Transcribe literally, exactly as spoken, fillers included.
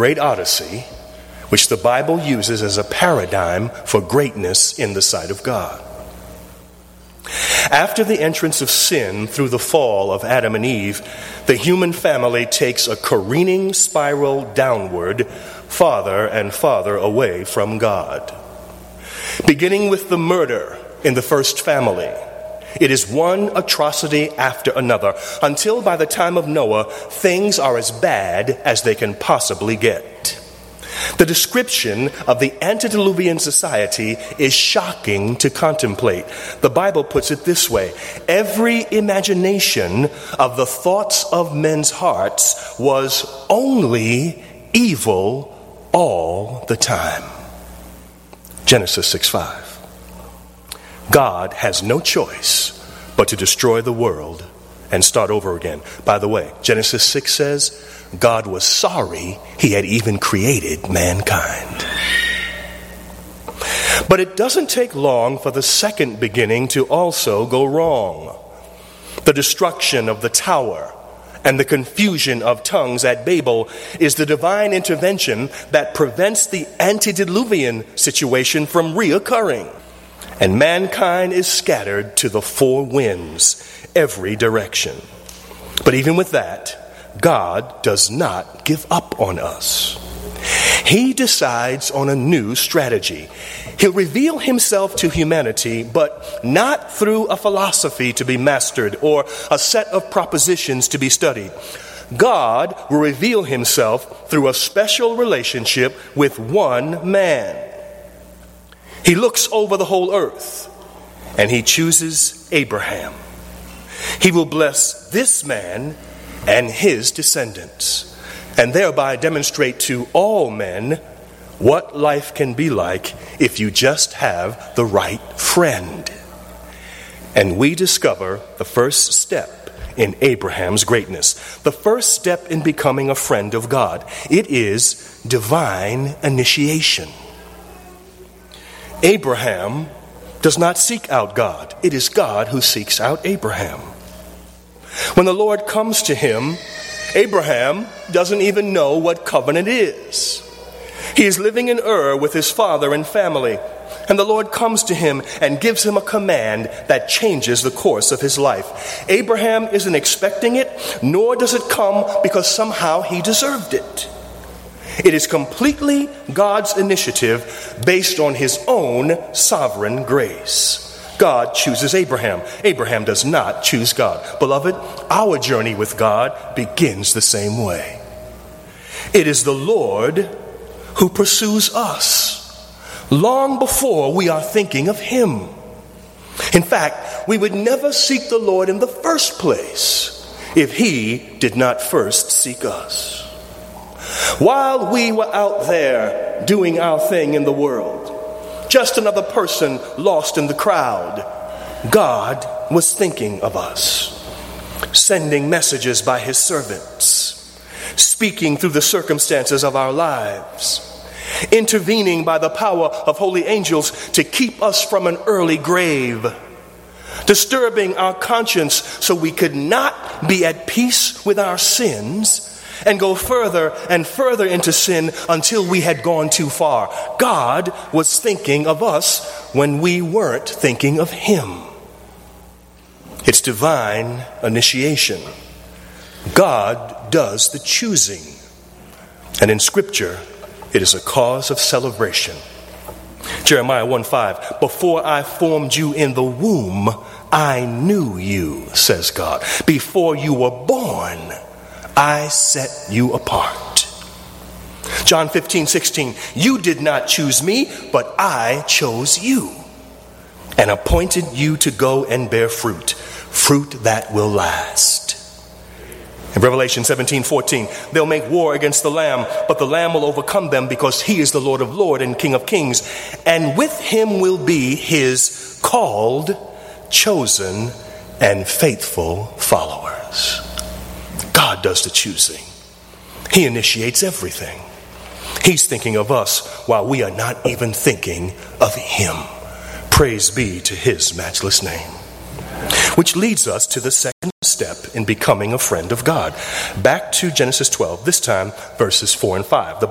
great odyssey, which the Bible uses as a paradigm for greatness in the sight of God. After the entrance of sin through the fall of Adam and Eve, the human family takes a careening spiral downward, farther and farther away from God. Beginning with the murder in the first family, it is one atrocity after another, until by the time of Noah, things are as bad as they can possibly get. The description of the antediluvian society is shocking to contemplate. The Bible puts it this way: every imagination of the thoughts of men's hearts was only evil all the time. Genesis six five. God has no choice but to destroy the world and start over again. By the way, Genesis six says God was sorry he had even created mankind. But it doesn't take long for the second beginning to also go wrong. The destruction of the tower and the confusion of tongues at Babel is the divine intervention that prevents the antediluvian situation from reoccurring. And mankind is scattered to the four winds, every direction. But even with that, God does not give up on us. He decides on a new strategy. He'll reveal himself to humanity, but not through a philosophy to be mastered or a set of propositions to be studied. God will reveal himself through a special relationship with one man. He looks over the whole earth, and he chooses Abraham. He will bless this man and his descendants, and thereby demonstrate to all men what life can be like if you just have the right friend. And we discover the first step in Abraham's greatness, the first step in becoming a friend of God. It is divine initiation. Abraham does not seek out God. It is God who seeks out Abraham. When the Lord comes to him, Abraham doesn't even know what covenant is. He is living in Ur with his father and family, and the Lord comes to him and gives him a command that changes the course of his life. Abraham isn't expecting it, nor does it come because somehow he deserved it. It is completely God's initiative based on his own sovereign grace. God chooses Abraham. Abraham does not choose God. Beloved, our journey with God begins the same way. It is the Lord who pursues us long before we are thinking of him. In fact, we would never seek the Lord in the first place if he did not first seek us. While we were out there doing our thing in the world, just another person lost in the crowd, God was thinking of us, sending messages by his servants, speaking through the circumstances of our lives, intervening by the power of holy angels to keep us from an early grave, disturbing our conscience so we could not be at peace with our sins and go further and further into sin until we had gone too far. God was thinking of us when we weren't thinking of him. It's divine initiation. God does the choosing. And in Scripture, it is a cause of celebration. Jeremiah one five, before I formed you in the womb, I knew you, says God. Before you were born, I set you apart. John fifteen sixteen, you did not choose me, but I chose you and appointed you to go and bear fruit, fruit that will last. In Revelation seventeen fourteen, they'll make war against the Lamb, but the Lamb will overcome them because he is the Lord of lords and King of kings. And with him will be his called, chosen, and faithful followers. God does the choosing. He initiates everything. He's thinking of us while we are not even thinking of him. Praise be to his matchless name. Which leads us to the second step in becoming a friend of God. Back to Genesis twelve, this time verses four and five. The